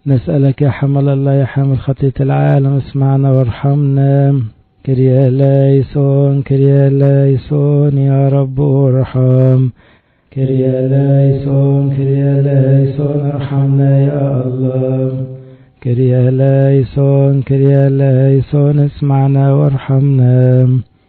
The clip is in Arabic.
نسألك يا حمل الله يا حامل خطية العالم اسمعنا وارحمنا. كريا لايسون كريا لايسون يا رب ارحم. كريا لايسون كريا لايسون ارحمنا يا الله. كريا لايسون كريا لايسون اسمعنا وارحمنا.